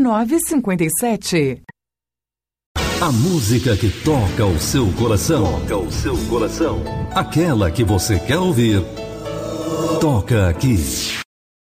9957. A música que toca o seu coração. Toca o seu coração. Aquela que você quer ouvir. Toca aqui.